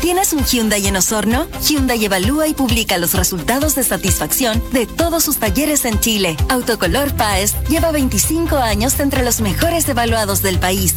¿Tienes un Hyundai en Osorno? Hyundai evalúa y publica los resultados de satisfacción de todos sus talleres en Chile. Autocolor Páez lleva 25 años entre los mejores evaluados del país.